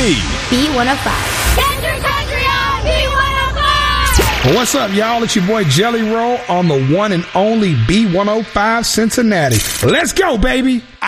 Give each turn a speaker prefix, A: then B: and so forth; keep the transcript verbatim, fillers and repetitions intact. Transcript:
A: me.
B: B one oh five.
C: Get your country on B one oh five.
A: Well, what's up, y'all? It's your boy Jelly Roll on the one and only B one oh five Cincinnati. Let's go, baby.